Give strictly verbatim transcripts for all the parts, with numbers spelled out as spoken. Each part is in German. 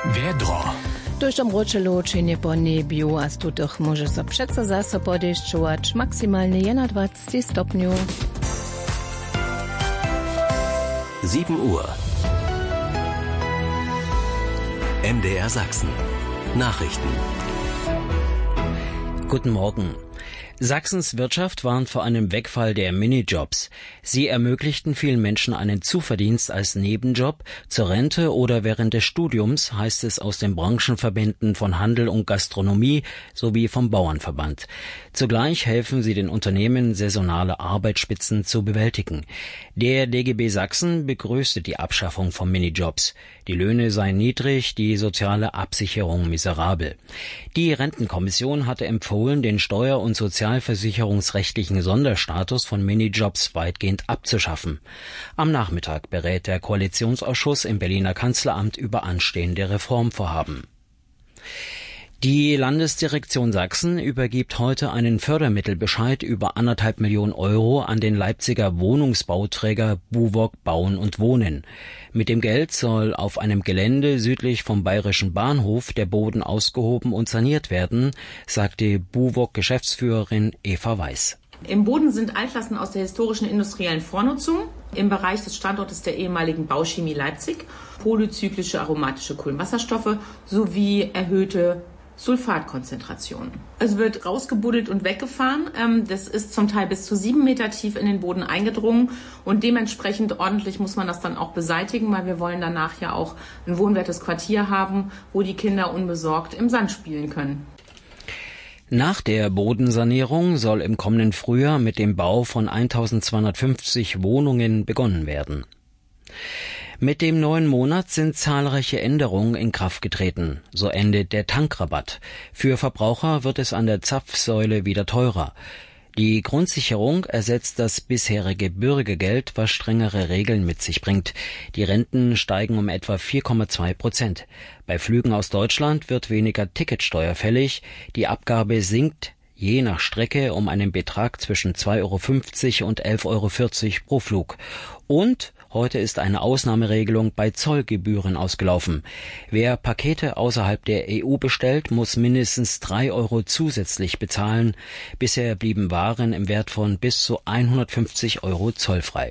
Wiedro. Durch mroczelo czynie po niebiu, a stutych może so przeco zaso podejściować maksymalnie dwadzieścia stopniu. sieben Uhr. M D R Sachsen. Nachrichten. Guten Morgen. Sachsens Wirtschaft warnt vor einem Wegfall der Minijobs. Sie ermöglichten vielen Menschen einen Zuverdienst als Nebenjob, zur Rente oder während des Studiums, heißt es aus den Branchenverbänden von Handel und Gastronomie sowie vom Bauernverband. Zugleich helfen sie den Unternehmen, saisonale Arbeitsspitzen zu bewältigen. Der D G B Sachsen begrüßte die Abschaffung von Minijobs. Die Löhne seien niedrig, die soziale Absicherung miserabel. Die Rentenkommission hatte empfohlen, den steuer- und sozialversicherungsrechtlichen Sonderstatus von Minijobs weitgehend abzuschaffen. Am Nachmittag berät der Koalitionsausschuss im Berliner Kanzleramt über anstehende Reformvorhaben. Die Landesdirektion Sachsen übergibt heute einen Fördermittelbescheid über anderthalb Millionen Euro an den Leipziger Wohnungsbauträger Buwog Bauen und Wohnen. Mit dem Geld soll auf einem Gelände südlich vom Bayerischen Bahnhof der Boden ausgehoben und saniert werden, sagte Buwog-Geschäftsführerin Eva Weiß. Im Boden sind Altlasten aus der historischen industriellen Vornutzung im Bereich des Standortes der ehemaligen Bauchemie Leipzig, polyzyklische aromatische Kohlenwasserstoffe sowie erhöhte Sulfatkonzentrationen. Es wird rausgebuddelt und weggefahren. Das ist zum Teil bis zu sieben Meter tief in den Boden eingedrungen und dementsprechend ordentlich muss man das dann auch beseitigen, weil wir wollen danach ja auch ein wohnwertes Quartier haben, wo die Kinder unbesorgt im Sand spielen können. Nach der Bodensanierung soll im kommenden Frühjahr mit dem Bau von eintausendzweihundertfünfzig Wohnungen begonnen werden. Mit dem neuen Monat sind zahlreiche Änderungen in Kraft getreten. So endet der Tankrabatt. Für Verbraucher wird es an der Zapfsäule wieder teurer. Die Grundsicherung ersetzt das bisherige Bürgergeld, was strengere Regeln mit sich bringt. Die Renten steigen um etwa vier Komma zwei Prozent. Bei Flügen aus Deutschland wird weniger Ticketsteuer fällig. Die Abgabe sinkt je nach Strecke um einen Betrag zwischen zwei Euro fünfzig und elf Euro vierzig pro Flug. Und heute ist eine Ausnahmeregelung bei Zollgebühren ausgelaufen. Wer Pakete außerhalb der E U bestellt, muss mindestens drei Euro zusätzlich bezahlen. Bisher blieben Waren im Wert von bis zu hundertfünfzig Euro zollfrei.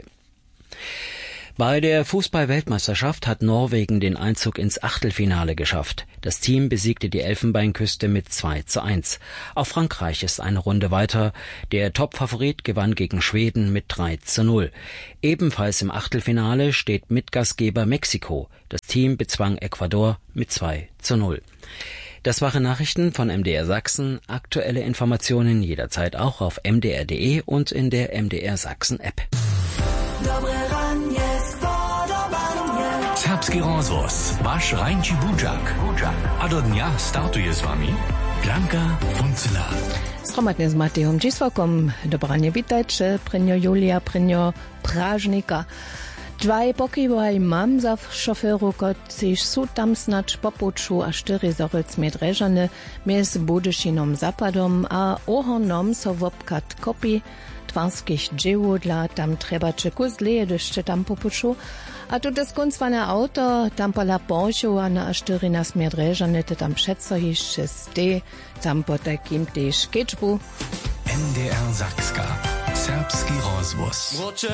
Bei der Fußball-Weltmeisterschaft hat Norwegen den Einzug ins Achtelfinale geschafft. Das Team besiegte die Elfenbeinküste mit zwei zu eins. Auch Frankreich ist eine Runde weiter. Der Top-Favorit gewann gegen Schweden mit drei zu null. Ebenfalls im Achtelfinale steht Mitgastgeber Mexiko. Das Team bezwang Ecuador mit zwei zu null. Das waren Nachrichten von M D R Sachsen. Aktuelle Informationen jederzeit auch auf m d r punkt d e und in der M D R Sachsen App. Serbski rozvoz, vaš Rajnči Buđak. A do dnia startuje s vami Blanka Funcela. Sromadne z Matejom Čisvakom. Dobranie witajcie, prenio Julia, prenio Pražnika. Dwaj pokiwaj mam za szoferu, kociž su tam snacz popuczu, a štyri zorec medrežane, mes Budyszynom zapadom, a ohornom so wopkat kopi, twarskich dziewu dla tam trebacze kuzleje, dyszcze tam popuczu, a tu des kunstwane auto, tam pala Porsche, a na štyri nas medrežane, te tam přeco hišče ste, tam po takim tež kečbu. M D R Sakska. Serbski rozvoz.